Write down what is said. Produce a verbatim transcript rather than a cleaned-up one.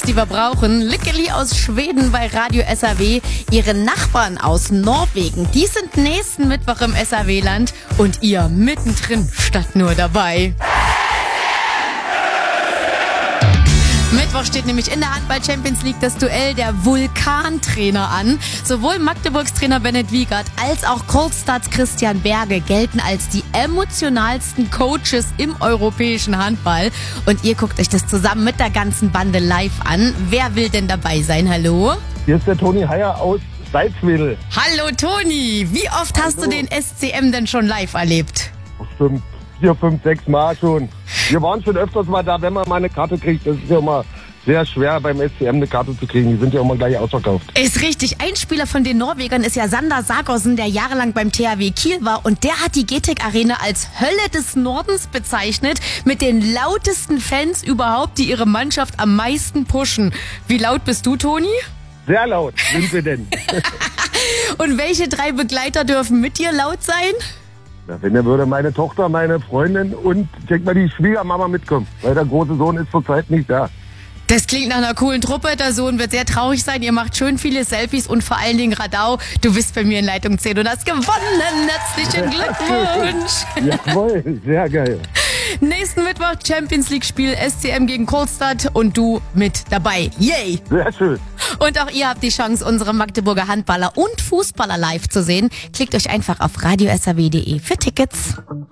die wir brauchen. Lickeli aus Schweden bei Radio S R W. Ihre Nachbarn aus Norwegen, die sind nächsten Mittwoch im S R W-Land und ihr mittendrin statt nur dabei. Mittwoch steht nämlich in der Handball-Champions League das Duell der Vulkantrainer an. Sowohl Magdeburgs Trainer Bennett Wiegert als auch Kolstads Christian Berge gelten als die emotionalsten Coaches im europäischen Handball. Und ihr guckt euch das zusammen mit der ganzen Bande live an. Wer will denn dabei sein? Hallo? Hier ist der Toni Heyer aus Salzwedel. Hallo Toni, wie oft Hallo. hast du den S C M denn schon live erlebt? Bestimmt vier, fünf, sechs Mal schon. Wir waren schon öfters mal da, wenn man mal eine Karte kriegt. Das ist ja immer sehr schwer beim S C M eine Karte zu kriegen. Die sind ja immer gleich ausverkauft. Ist richtig. Ein Spieler von den Norwegern ist ja Sander Sargosen, der jahrelang beim T H W Kiel war. Und der hat die G T E C Arena als Hölle des Nordens bezeichnet. Mit den lautesten Fans überhaupt, die ihre Mannschaft am meisten pushen. Wie laut bist du, Toni? Sehr laut sind wir denn. Und welche drei Begleiter dürfen mit dir laut sein? Ja, wenn dann würde meine Tochter, meine Freundin und denk mal die Schwiegermama mitkommen. Weil der große Sohn ist zurzeit nicht da. Das klingt nach einer coolen Truppe. Der Sohn wird sehr traurig sein. Ihr macht schön viele Selfies und vor allen Dingen Radau. Du bist bei mir in Leitung zehn und hast gewonnen. Herzlichen Glückwunsch. Jawohl, sehr geil. Nächsten Mittwoch Champions League Spiel S C M gegen Kolstad und du mit dabei. Yay! Sehr schön. Und auch ihr habt die Chance, unsere Magdeburger Handballer und Fußballer live zu sehen. Klickt euch einfach auf radio s r w punkt d e für Tickets.